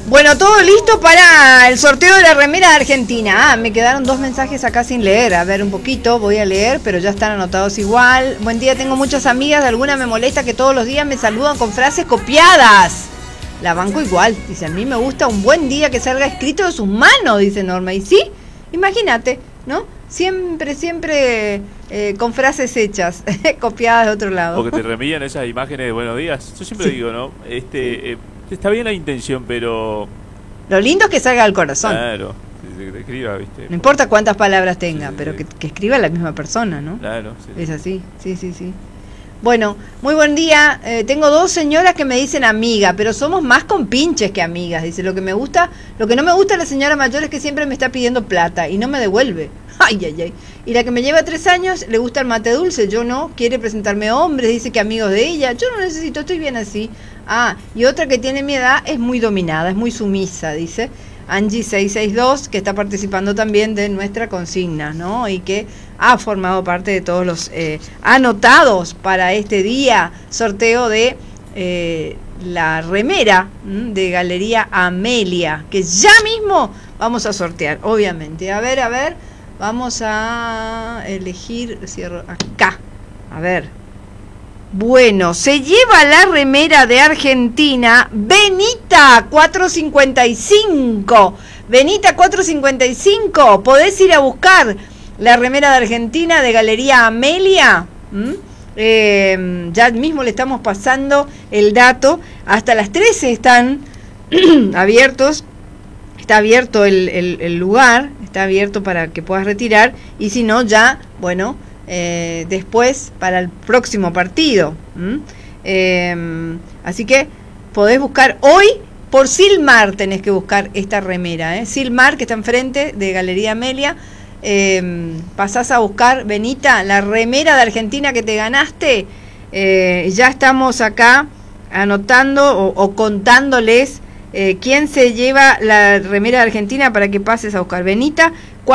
Bueno, todo listo para el sorteo de la remera de Argentina. Me quedaron 2 mensajes acá sin leer. A ver, un poquito, voy a leer, pero ya están anotados igual. Buen día, tengo muchas amigas. Alguna me molesta que todos los días me saludan con frases copiadas. La banco igual. Dice, a mí me gusta un buen día que salga escrito de sus manos, dice Norma. Y sí, imagínate, ¿no? Siempre con frases hechas, copiadas de otro lado. O que te reenvían esas imágenes de buenos días. Yo siempre digo, ¿no? Está bien la intención, pero... Lo lindo es que salga del corazón. Claro, que te escriba, ¿viste? No importa cuántas palabras tenga, Sí, pero sí. que escriba la misma persona, ¿no? Claro, sí. Es así, sí. Bueno, muy buen día. Tengo 2 señoras que me dicen amiga, pero somos más compinches que amigas. Dice, lo que no me gusta de la señora mayor es que siempre me está pidiendo plata y no me devuelve. Ay. Y la que me lleva 3 años le gusta el mate dulce, yo no, quiere presentarme hombres, dice que amigos de ella, yo no necesito, estoy bien así. Y otra que tiene mi edad es muy dominada, es muy sumisa, dice Angie 662, que está participando también de nuestra consigna, ¿no? Y que ha formado parte de todos los anotados para este día, sorteo de la remera de Galería Amelia, que ya mismo vamos a sortear, obviamente. A ver, vamos a elegir, cierro acá, a ver. Bueno, se lleva la remera de Argentina, Benita 455. Benita 455, podés ir a buscar la remera de Argentina de Galería Amelia. Ya mismo le estamos pasando el dato. Hasta las 13 están abiertos. Está abierto el lugar, está abierto para que puedas retirar. Y si no, ya, bueno... después para el próximo partido. Así que podés buscar hoy por Silmar, tenés que buscar esta remera, Silmar, que está enfrente de Galería Amelia. Pasás a buscar, Benita, la remera de Argentina que te ganaste. Ya estamos acá anotando o contándoles quién se lleva la remera de Argentina para que pases a buscar. Benita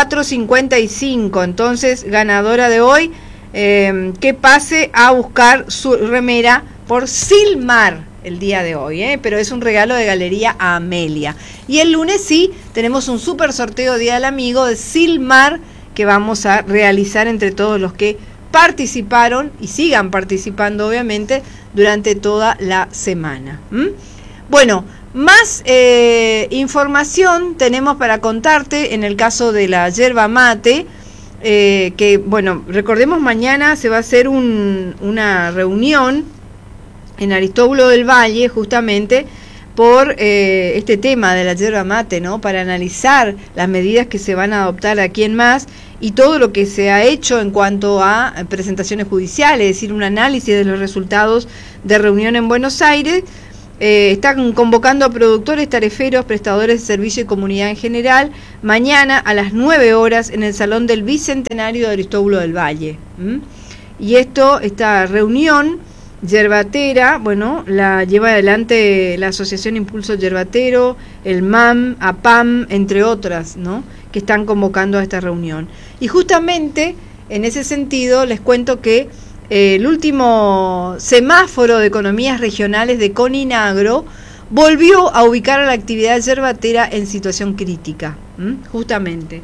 455, entonces ganadora de hoy, que pase a buscar su remera por Silmar el día de hoy, pero es un regalo de Galería Amelia. Y el lunes sí, tenemos un super sorteo Día del Amigo de Silmar que vamos a realizar entre todos los que participaron y sigan participando obviamente durante toda la semana. Bueno, más información tenemos para contarte en el caso de la yerba mate, que bueno, recordemos, mañana se va a hacer una reunión en Aristóbulo del Valle justamente por este tema de la yerba mate, ¿no? Para analizar las medidas que se van a adoptar aquí en más y todo lo que se ha hecho en cuanto a presentaciones judiciales, es decir, un análisis de los resultados de reunión en Buenos Aires. Están convocando a productores, tariferos, prestadores de servicio y comunidad en general mañana a las 9 horas en el Salón del Bicentenario de Aristóbulo del Valle. Y esta reunión yerbatera, bueno, la lleva adelante la Asociación Impulso Yerbatero, el MAM, APAM, entre otras, ¿no? Que están convocando a esta reunión. Y justamente en ese sentido les cuento que el último semáforo de economías regionales de Coninagro volvió a ubicar a la actividad yerbatera en situación crítica, justamente.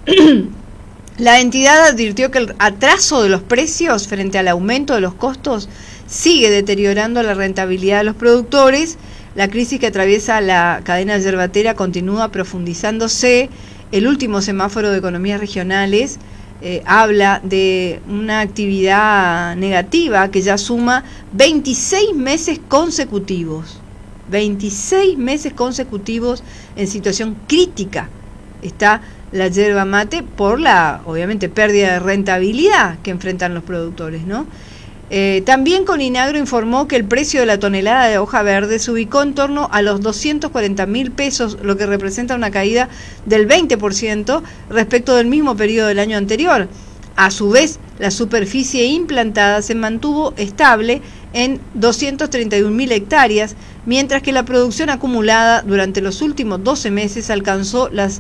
La entidad advirtió que el atraso de los precios frente al aumento de los costos sigue deteriorando la rentabilidad de los productores. La crisis que atraviesa la cadena yerbatera continúa profundizándose. El último semáforo de economías regionales habla de una actividad negativa que ya suma 26 meses consecutivos. 26 meses consecutivos en situación crítica está la yerba mate por la, obviamente, pérdida de rentabilidad que enfrentan los productores, ¿no? También Coninagro informó que el precio de la tonelada de hoja verde se ubicó en torno a los 240.000 pesos, lo que representa una caída del 20% respecto del mismo periodo del año anterior. A su vez, la superficie implantada se mantuvo estable en 231.000 hectáreas, mientras que la producción acumulada durante los últimos 12 meses alcanzó las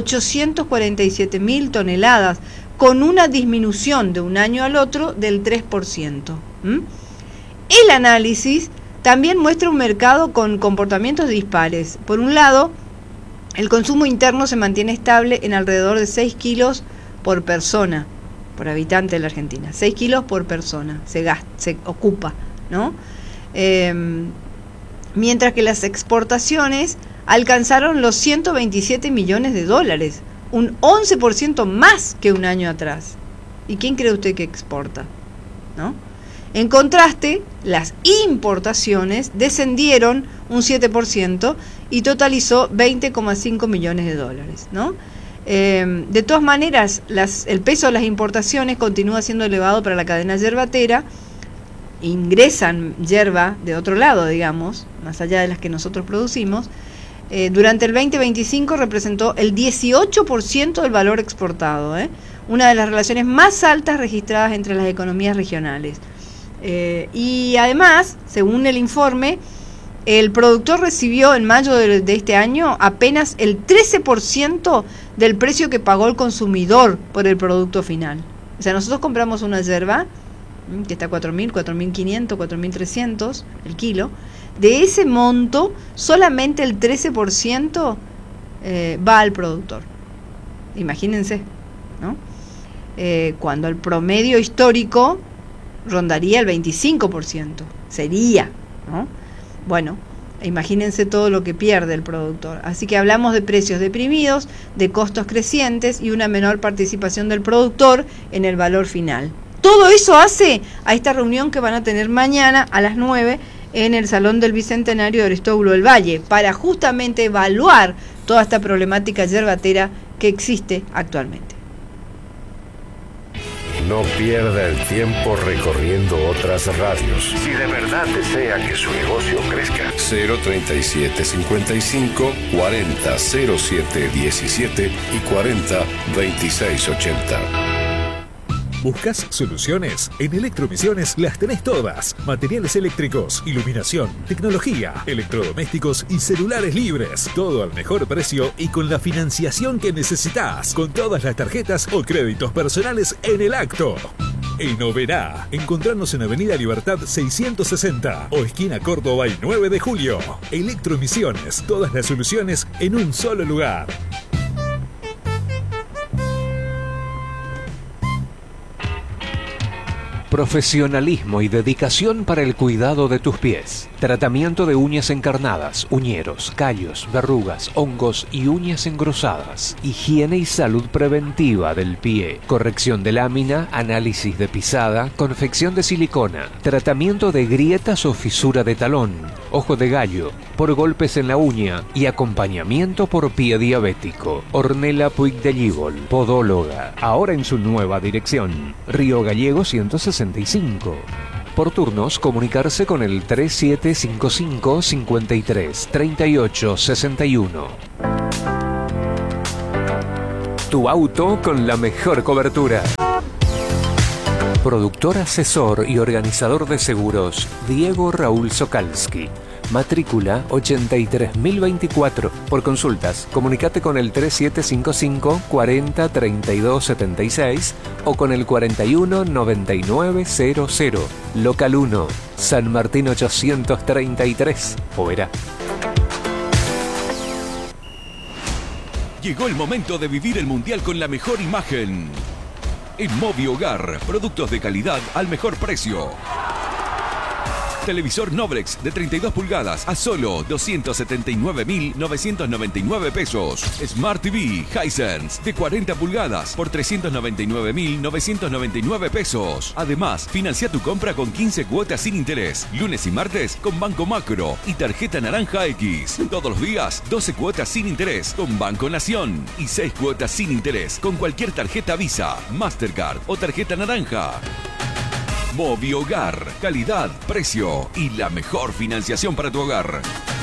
847.000 toneladas, con una disminución de un año al otro del 3%. El análisis también muestra un mercado con comportamientos dispares. Por un lado, el consumo interno se mantiene estable en alrededor de 6 kilos por persona, por habitante de la Argentina. 6 kilos por persona se ocupa, ¿no? Mientras que las exportaciones alcanzaron los 127 millones de dólares, un 11% más que un año atrás. ¿Y quién cree usted que exporta? ¿No? En contraste, las importaciones descendieron un 7% y totalizó 20,5 millones de dólares, ¿no? De todas maneras, el peso de las importaciones continúa siendo elevado para la cadena yerbatera. Ingresan yerba de otro lado, digamos, más allá de las que nosotros producimos. Durante el 2025 representó el 18% del valor exportado, una de las relaciones más altas registradas entre las economías regionales. Y además, según el informe, el productor recibió en mayo de este año apenas el 13% del precio que pagó el consumidor por el producto final. O sea, nosotros compramos una yerba que está a 4.000, 4.500, 4.300 el kilo. De ese monto, solamente el 13% va al productor. Imagínense, ¿no? Cuando el promedio histórico rondaría el 25%. Sería, ¿no? Bueno, imagínense todo lo que pierde el productor. Así que hablamos de precios deprimidos, de costos crecientes y una menor participación del productor en el valor final. Todo eso hace a esta reunión que van a tener mañana a las 9 en el Salón del Bicentenario de Aristóbulo del Valle, para justamente evaluar toda esta problemática yerbatera que existe actualmente. No pierda el tiempo recorriendo otras radios. Si de verdad desea que su negocio crezca. 037 55 40 07 17 y 40 26 80. ¿Buscas soluciones? En Electromisiones las tenés todas. Materiales eléctricos, iluminación, tecnología, electrodomésticos y celulares libres. Todo al mejor precio y con la financiación que necesitas. Con todas las tarjetas o créditos personales en el acto. En Oberá, encontrarnos en Avenida Libertad 660 o esquina Córdoba y 9 de julio. Electromisiones, todas las soluciones en un solo lugar. Profesionalismo y dedicación para el cuidado de tus pies. Tratamiento de uñas encarnadas, uñeros, callos, verrugas, hongos y uñas engrosadas. Higiene y salud preventiva del pie. Corrección de lámina, análisis de pisada, confección de silicona. Tratamiento de grietas o fisura de talón, ojo de gallo, por golpes en la uña y acompañamiento por pie diabético. Ornella Puig de Llívol, podóloga, ahora en su nueva dirección. Río Gallego 165. Por turnos, comunicarse con el 3755 53 38 61. Tu auto con la mejor cobertura. Productor, asesor y organizador de seguros, Diego Raúl Sokalski. Matrícula 83024. Por consultas, comunicate con el 3755 40 32 76 o con el 41 99 00. Local 1, San Martín 833, Oberá. Llegó el momento de vivir el Mundial con la mejor imagen. En Moviogar, productos de calidad al mejor precio. Televisor Noblex de 32 pulgadas a solo 279.999 pesos. Smart TV Hisense de 40 pulgadas por 399.999 pesos. Además, financia tu compra con 15 cuotas sin interés. Lunes y martes con Banco Macro y tarjeta Naranja X. Todos los días, 12 cuotas sin interés con Banco Nación y 6 cuotas sin interés con cualquier tarjeta Visa, Mastercard o tarjeta Naranja. Moviogar, calidad, precio y la mejor financiación para tu hogar.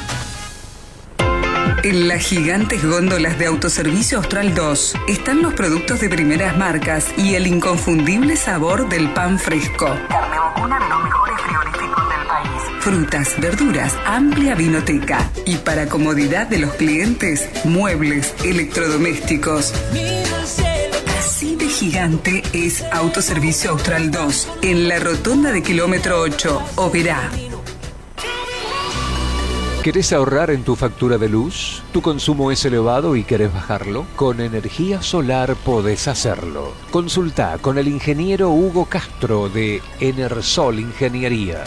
En las gigantes góndolas de Autoservicio Austral 2 están los productos de primeras marcas y el inconfundible sabor del pan fresco. Carne vacuna de los mejores frigoríficos del país. Frutas, verduras, amplia vinoteca. Y para comodidad de los clientes, muebles, electrodomésticos. Así de gigante es Autoservicio Austral 2, en la rotonda de kilómetro 8, Oberá. ¿Querés ahorrar en tu factura de luz? ¿Tu consumo es elevado y querés bajarlo? Con energía solar podés hacerlo. Consulta con el ingeniero Hugo Castro de Enersol Ingeniería.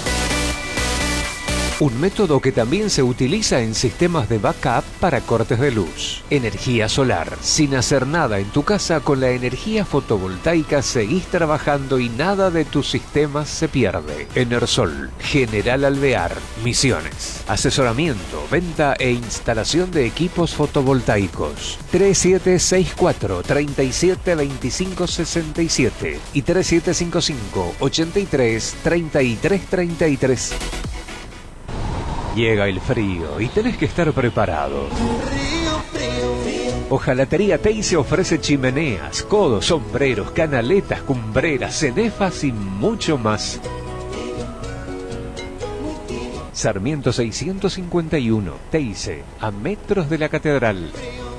Un método que también se utiliza en sistemas de backup para cortes de luz. Energía solar. Sin hacer nada en tu casa, con la energía fotovoltaica seguís trabajando y nada de tus sistemas se pierde. Enersol, General Alvear, Misiones. Asesoramiento, venta e instalación de equipos fotovoltaicos. 3764 37 25 67 y 3755 83 33 33. Llega el frío y tenés que estar preparado. Hojalatería Teise ofrece chimeneas, codos, sombreros, canaletas, cumbreras, cenefas y mucho más. Sarmiento 651, Teise, a metros de la catedral.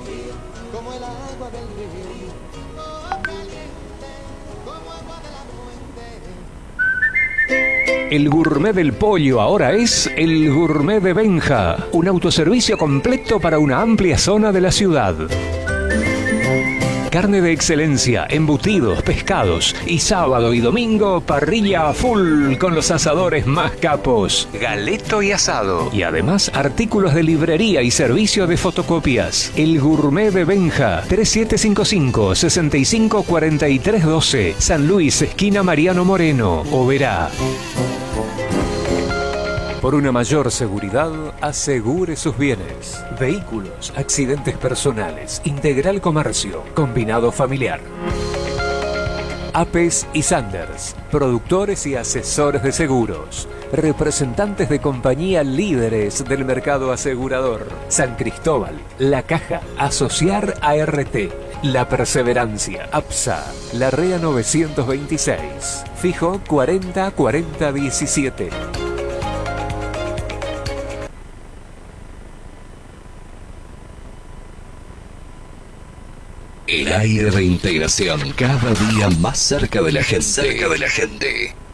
El gourmet del pollo ahora es el gourmet de Benja, un autoservicio completo para una amplia zona de la ciudad. Carne de excelencia, embutidos, pescados y sábado y domingo parrilla a full con los asadores más capos, galeto y asado. Y además artículos de librería y servicio de fotocopias. El gourmet de Benja, 3755 65 43 12, San Luis, esquina Mariano Moreno, Oberá. Por una mayor seguridad, asegure sus bienes. Vehículos, accidentes personales, Integral Comercio, Combinado Familiar. Apes y Sanders, productores y asesores de seguros. Representantes de compañía líderes del mercado asegurador. San Cristóbal, La Caja, Asociar ART, La Perseverancia, APSA, Larrea 926, fijo 40 40 17. El aire de integración, cada día más cerca de la gente.